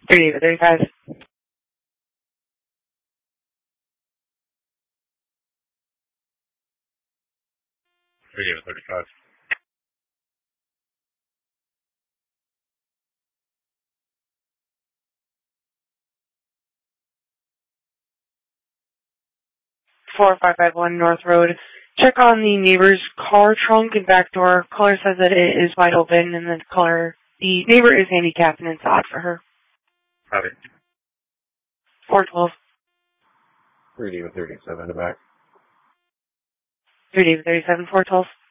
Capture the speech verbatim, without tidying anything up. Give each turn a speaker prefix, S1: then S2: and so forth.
S1: three David thirty-five.
S2: three David thirty-five.
S1: four five five one North Road. Check on the neighbor's car trunk and back door. Caller says that it is wide open, and the caller, the neighbor is handicapped, and it's odd for her.
S2: Copy.
S1: four twelve.
S2: three David thirty-seven in the back.
S1: three David thirty-seven, four twelve.